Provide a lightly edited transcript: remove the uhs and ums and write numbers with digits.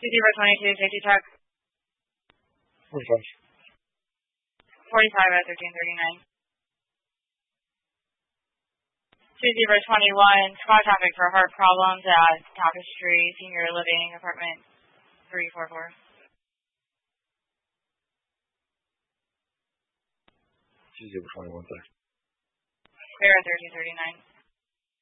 2022, safety check. 45. 45 at 1339. 2021, squad traffic for heart problems at Tapestry Senior Living Apartment 344. 2021, sir. Clear at 1339.